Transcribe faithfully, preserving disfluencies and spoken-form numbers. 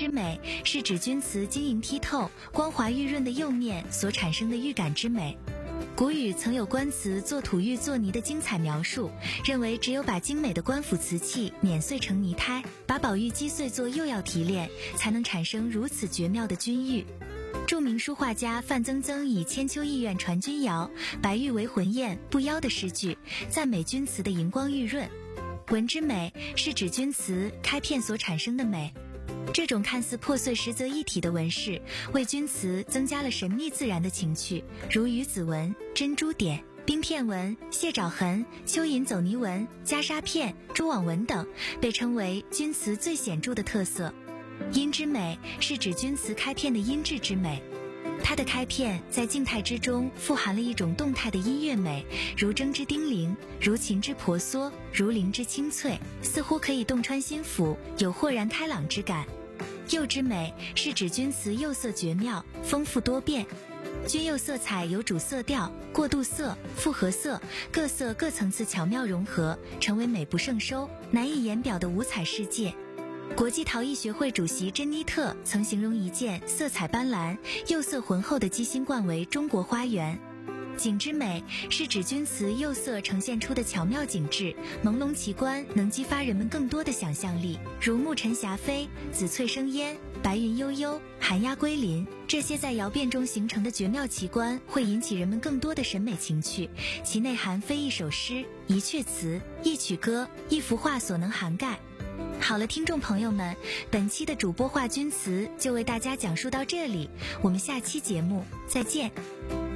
之美是指钧瓷晶莹剔透、光滑玉润的釉面所产生的玉感之美。古语曾有官瓷做土玉做泥的精彩描述，认为只有把精美的官府瓷器碾碎成泥胎，把宝玉击碎做釉药提炼，才能产生如此绝妙的钧玉。著名书画家范曾曾以千秋意苑传钧窑，白玉为魂焰不妖的诗句，赞美钧瓷的荧光玉润。纹之美是指钧瓷开片所产生的美。这种看似破碎实则一体的纹饰，为钧瓷增加了神秘自然的情趣，如鱼子纹、珍珠点、冰片纹、蟹爪痕、蚯蚓走泥纹、袈裟片、蛛网纹等，被称为钧瓷最显著的特色。阴之美是指钧瓷开片的阴质之美，它的开片在静态之中富含了一种动态的音乐美，如筝之叮铃，如琴之婆娑，如铃之清脆，似乎可以洞穿心腑，有豁然开朗之感。釉之美是指钧瓷釉色绝妙、丰富多变。钧釉色彩有主色调、过渡色、复合色，各色各层次巧妙融合，成为美不胜收、难以言表的五彩世界。国际陶艺学会主席珍妮特曾形容一件色彩斑斓、釉色浑厚的鸡心罐为中国花园。景之美是指钧瓷釉色呈现出的巧妙景致，朦胧奇观能激发人们更多的想象力，如暮尘霞飞、紫翠生烟、白云悠悠、寒鸦归林，这些在窑变中形成的绝妙奇观会引起人们更多的审美情趣，其内涵非一首诗、一阙词、一曲歌、一幅画所能涵盖。好了，听众朋友们，本期的主播话钧瓷就为大家讲述到这里，我们下期节目再见。